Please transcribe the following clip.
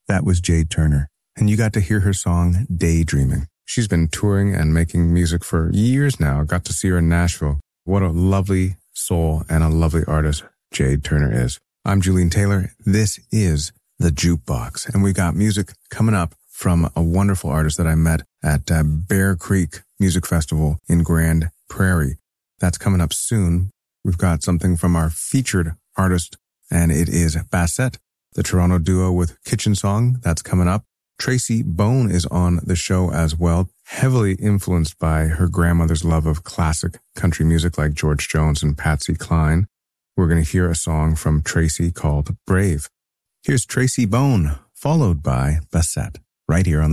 That was Jade Turner, and you got to hear her song, Daydreaming. She's been touring and making music for years now. Got to see her in Nashville. What a lovely soul and a lovely artist Jade Turner is. I'm Julian Taylor. This is The Jukebox, and we got music coming up from a wonderful artist that I met at Bear Creek Music Festival in Grand Prairie. That's coming up soon. We've got something from our featured artist, and it is Bassett, the Toronto duo with Kitchen Song. That's coming up. Tracy Bone is on the show as well, heavily influenced by her grandmother's love of classic country music like George Jones and Patsy Cline. We're going to hear a song from Tracy called Brave. Here's Tracy Bone, followed by Bassett, right here on